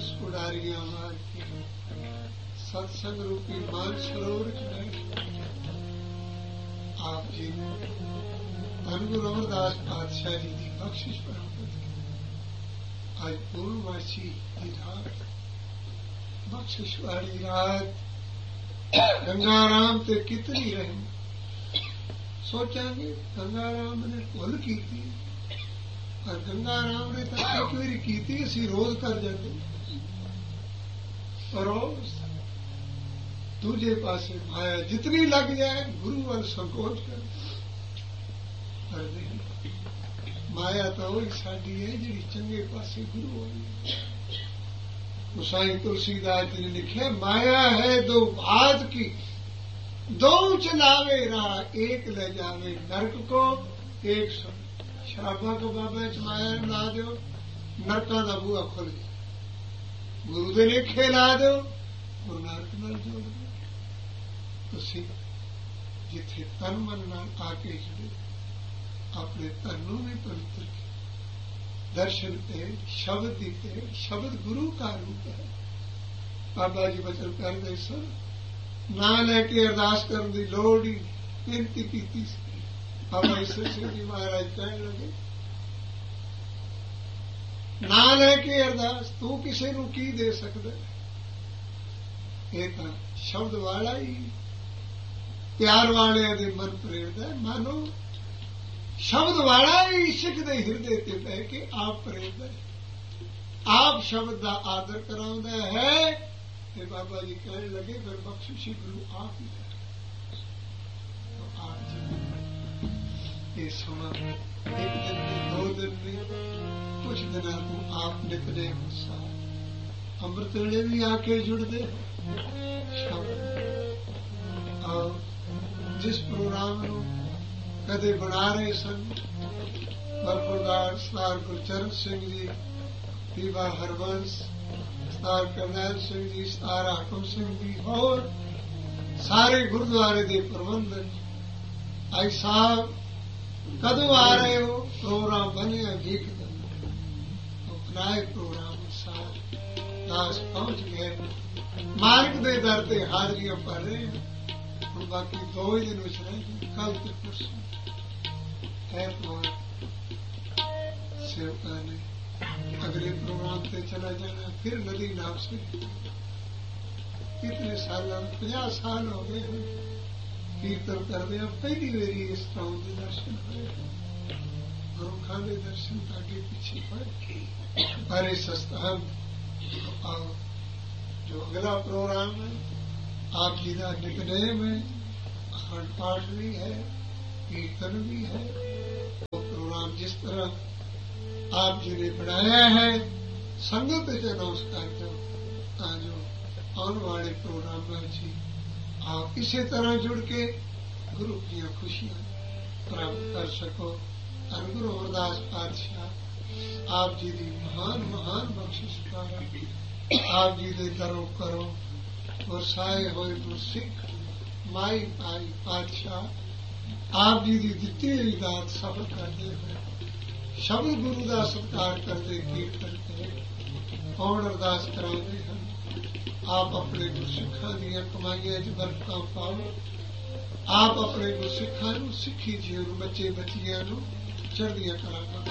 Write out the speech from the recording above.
हंस उड़ारियां मार के सत्संग रूपी मान सरोवर च बैठ आप जी धन गुरु अमरदास पातशाह जी की बख्शिश प्राप्त की। आज पूर्णमासी की रात, बख्शिश वाली रात, गंगाराम ते कितनी रहम। सोचांगे गंगाराम ने भुल की थी, पर गंगाराम ने तो एक बारी की थी, असीं रोज कर जाते। रोज दूजे पासे माया जितनी लग जाए गुरु वाल संकोच कर नहीं। माया तो वही साडी है जी चंगे पासे गुरु वाली। गोसाई तुलसीदास जी ने लिखा, माया है दो भात की, दो चलावे राह, एक ले जावे नरक को, एक सुन। शराबा को बाबा च माया ला दो, नरका का बूहा खुल गया। गुरु दे लेखे ला दो और नरक नाल जोड़ दो। तुसीं जिथे तन मन नाल आके जुड़े, अपने तन नूं भी पवित्र किया। दर्शन ते शब्द दीते, शब्द गुरु का रूप है। बाबा जी वचन करदे सन, ना लैके अरदास करन दी लोड़ ही बेनती कीती सी। बाबा ईश्वर सिंह जी महाराज कहण लगे, ना लैके अरदास तू किसे नूं की दे सकदा? ये तां शब्द वाला ही प्यार वालियां दे मन प्रेरदा है। मानो शब्द वाला ही सिख दे हिरदे ते बह के आप प्रेरदा है, आप शब्द दा आदर कराउंदा है। ते बाबा जी कहने लगे फिर बख्शिशी गुरु आप ही है। तो आप जी ये समा एक दिन में, दो दिन में, कुछ दिनों को आप निकले गुस्सा अमृत वेले भी आके जुड़ते हो। और जिस प्रोग्राम को कदे बना रहे सन, बरपुरदार सरदार गुरचरण सिंह जी, बीबा हरबंस, सरदार करनैल सिंह जी, सरदार हाकम सिंह जी, और सारे गुरुद्वारे के प्रबंधक, आई साहब कदों आ रहे हो? प्रोग्राम बने भीख देना तो बनाए प्रोग्राम साहब दास पहुंच गए। मालिक दे दर ते हाजरियां भर रहे हैं। हम बाकी 2 ही दिन विच रह गए, कल ते परसों ऐतवार सेवका ने अगले प्रोग्राम पे चला जाना। फिर नदी नाम से कितने साल, 50 साल हो गए हैं कीर्तन करते हैं। पहली बारी इस तरह के दर्शन हुए, गुरुखां के दर्शन आगे पीछे हुए। पर इस स्थान जो अगला प्रोग्राम है, आप जी का निकनेम है, अखंड पाठ भी है, कीर्तन भी है। वो प्रोग्राम जिस तरह आप जी ने बनाया है, संगत से नमस्कार दो, जो आने वाले प्रोग्राम में जी आप इसी तरह जुड़ के गुरु की खुशियां प्राप्त कर सको। और गुरु अमरदास पातशाह आप जी की महान महान बख्शिश द्वारा आप जी दे दरों करो और साए होए तो सिख माई पाई पातशाह आप जी की दिती हुई दात सफल करते हुए शब्द गुरु का सत्कार करते, कीर्तन करे और अरदास कराते हैं। आप अपने गुरसिखां दीयां कमाईआं च बरकतां पाओ। आप अपने गुरसिखां नूं, सिक्खी जीवन बच्चे बच्चियां नूं चढ़दियां कलां